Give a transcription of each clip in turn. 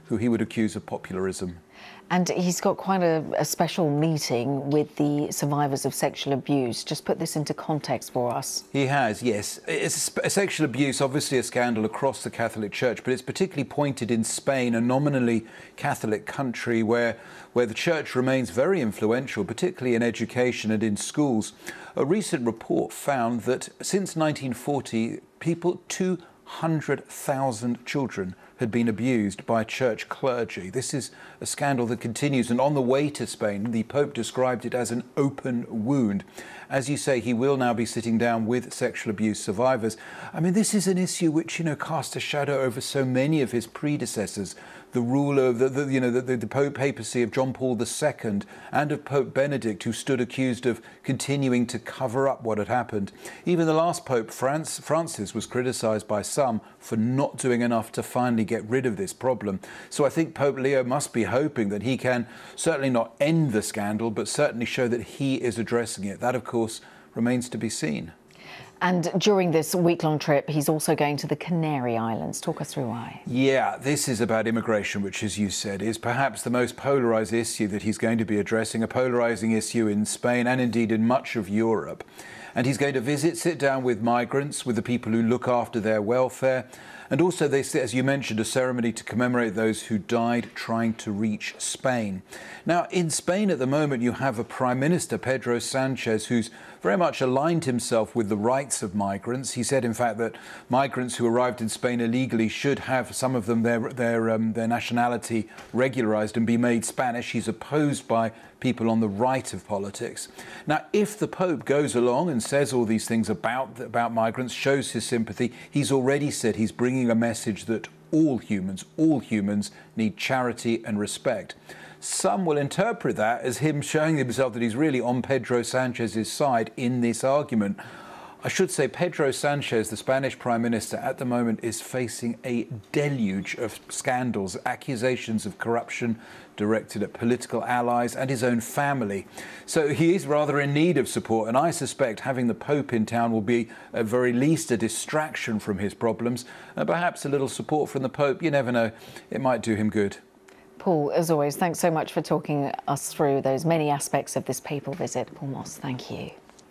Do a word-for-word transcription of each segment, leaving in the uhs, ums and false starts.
who he would accuse of popularism. And he's got quite a, a special meeting with the survivors of sexual abuse. Just put this into context for us. He has, yes. It's a, a sexual abuse, obviously a scandal across the Catholic Church, but it's particularly pointed in Spain, a nominally Catholic country where, where the Church remains very influential, particularly in education and in schools. A recent report found that since nineteen forty, people, two hundred thousand children had been abused by church clergy. This is a scandal that continues, and on the way to Spain, the Pope described it as an open wound. As you say, he will now be sitting down with sexual abuse survivors. I mean, this is an issue which, you know, cast a shadow over so many of his predecessors. The rule of the, the you know, the, the, the Pope papacy of John Paul the Second and of Pope Benedict, who stood accused of continuing to cover up what had happened. Even the last Pope, France, Francis, was criticised by some for not doing enough to finally get rid of this problem. So I think Pope Leo must be hoping that he can certainly not end the scandal, but certainly show that he is addressing it. That, of course, remains to be seen. And during this week-long trip, he's also going to the Canary Islands. Talk us through why. Yeah, this is about immigration, which, as you said, is perhaps the most polarised issue that he's going to be addressing, a polarising issue in Spain and indeed in much of Europe. And he's going to visit, sit down with migrants, with the people who look after their welfare. And also, they say, as you mentioned, a ceremony to commemorate those who died trying to reach Spain. Now, in Spain at the moment, you have a Prime Minister, Pedro Sanchez, who's very much aligned himself with the rights of migrants. He said, in fact, that migrants who arrived in Spain illegally should have, some of them, their, their, um, their nationality regularised and be made Spanish. He's opposed by people on the right of politics. Now, if the Pope goes along and says all these things about, about migrants, shows his sympathy, he's already said he's bringing a message that all humans, all humans need charity and respect. Some will interpret that as him showing himself that he's really on Pedro Sanchez's side in this argument. I should say Pedro Sanchez, the Spanish Prime Minister, at the moment is facing a deluge of scandals, accusations of corruption directed at political allies and his own family. So he is rather in need of support, and I suspect having the Pope in town will be at very least a distraction from his problems, and perhaps a little support from the Pope. You never know, it might do him good. Paul, as always, thanks so much for talking us through those many aspects of this papal visit. Paul Moss, thank you.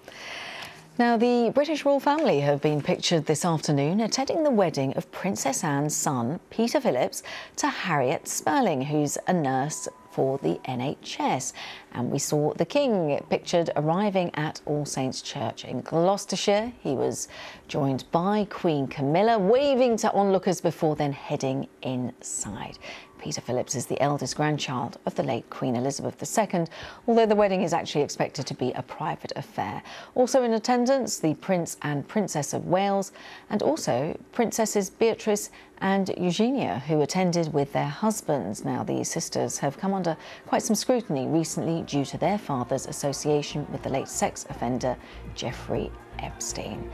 Now, the British royal family have been pictured this afternoon attending the wedding of Princess Anne's son, Peter Phillips, to Harriet Sperling, who's a nurse for the N H S. And we saw the King pictured arriving at All Saints Church in Gloucestershire. He was joined by Queen Camilla, waving to onlookers before then heading inside. Peter Phillips is the eldest grandchild of the late Queen Elizabeth the Second, although the wedding is actually expected to be a private affair. Also in attendance, the Prince and Princess of Wales, and also Princesses Beatrice and Eugenia, who attended with their husbands. Now, the sisters have come under quite some scrutiny recently due to their father's association with the late sex offender Jeffrey Epstein.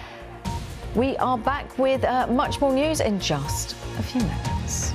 We are back with uh, much more news in just a few moments.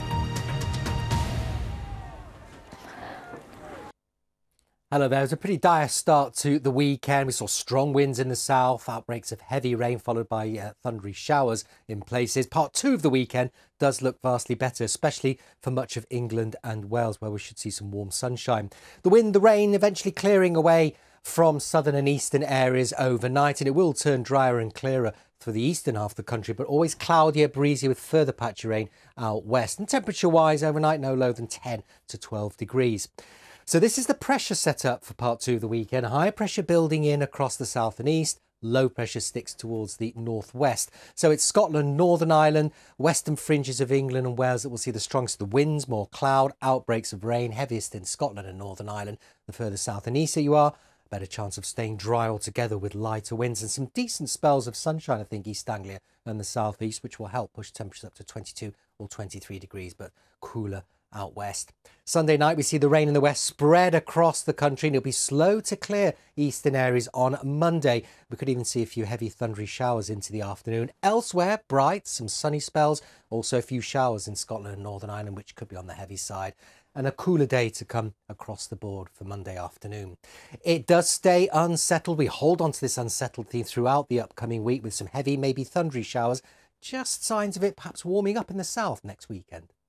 Hello there. It was a pretty dire start to the weekend. We saw strong winds in the south, outbreaks of heavy rain followed by uh, thundery showers in places. Part two of the weekend does look vastly better, especially for much of England and Wales, where we should see some warm sunshine. The wind, the rain eventually clearing away from southern and eastern areas overnight, and it will turn drier and clearer for the eastern half of the country, but always cloudier, breezy with further patchy rain out west. And temperature-wise, overnight no lower than ten to twelve degrees. So this is the pressure set up for part two of the weekend. High pressure building in across the south and east. Low pressure sticks towards the northwest. So it's Scotland, Northern Ireland, western fringes of England and Wales that will see the strongest of the winds, more cloud, outbreaks of rain, heaviest in Scotland and Northern Ireland. The further south and east you are, better chance of staying dry altogether with lighter winds and some decent spells of sunshine, I think, East Anglia and the southeast, which will help push temperatures up to twenty-two or twenty-three degrees, but cooler out west. Sunday night, we see the rain in the west spread across the country, and it'll be slow to clear eastern areas on Monday. We could even see a few heavy thundery showers into the afternoon. Elsewhere, bright, some sunny spells, also a few showers in Scotland and Northern Ireland, which could be on the heavy side. And a cooler day to come across the board for Monday afternoon. It does stay unsettled. We hold on to this unsettled theme throughout the upcoming week with some heavy, maybe thundery showers. Just signs of it perhaps warming up in the south next weekend.